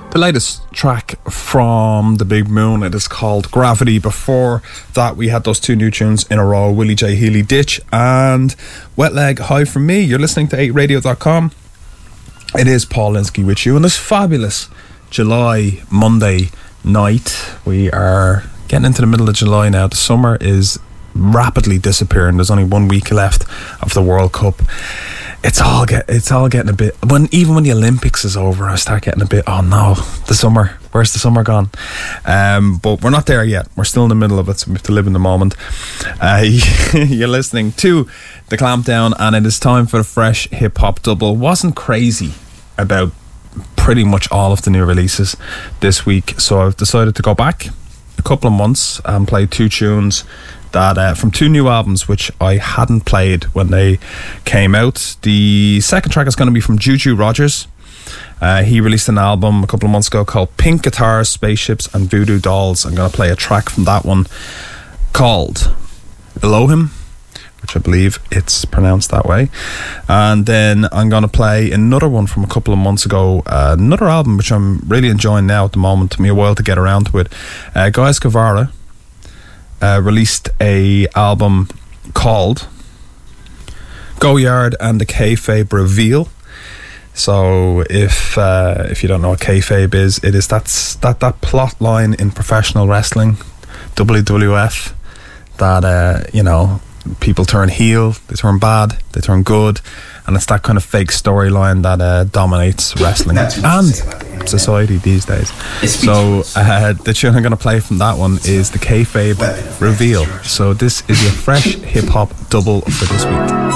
The latest track from The Big Moon, it is called Gravity. Before that, we had those two new tunes in a row, Willie J. Healy, Ditch, and Wet Leg, High From Me. You're listening to 8radio.com. It is Paul Linsky with you on this fabulous July Monday night. We are getting into the middle of July now. The summer is rapidly disappearing. There's only 1 week left of the World Cup. It's all getting a bit, even when the Olympics is over, I start getting a bit, oh no, the summer, where's the summer gone? But we're not there yet. We're still in the middle of it, so we have to live in the moment. You're listening to The Clampdown, and it is time for the fresh hip hop double. Wasn't crazy about pretty much all of the new releases this week, so I've decided to go back a couple of months and play two tunes that from two new albums which I hadn't played when they came out. The second track is going to be from Juju Rogers. He released an album a couple of months ago called Pink Guitars, Spaceships and Voodoo Dolls. I'm going to play a track from that one called Elohim, which I believe it's pronounced that way. And then I'm going to play another one from a couple of months ago, another album which I'm really enjoying now at the moment. Took me a while to get around to it. Gaius Guevara released a album called Go Yard and the Kayfabe Reveal. So if you don't know what kayfabe is, it is that plot line in professional wrestling, WWF, that people turn heel, they turn bad, they turn good, and it's that kind of fake storyline that dominates wrestling and society these days. So the tune I'm going to play from that one is the Kayfabe Reveal. So this is your fresh hip hop double for this week.